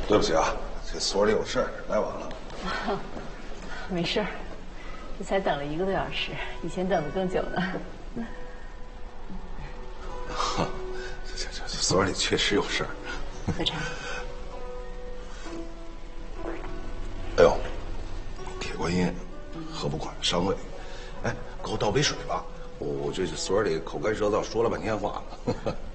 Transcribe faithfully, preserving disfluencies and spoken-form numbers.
对不起啊，这所里有事儿，来晚了。 没事儿，这才等了一个多小时，以前等的更久呢。 这这这所里确实有事儿。 喝茶。 哎呦，铁观音，喝不快伤胃。哎，给我倒杯水吧，我我这所里口干舌燥，说了半天话了。